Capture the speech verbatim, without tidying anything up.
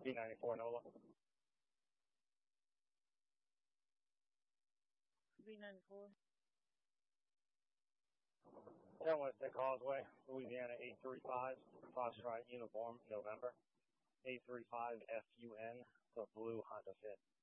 B ninety-four NOLA. B ninety-four. ten West Tech Causeway, Louisiana eight three five, Foxtrot Uniform, November. eight three five F U N, the blue Honda Fit.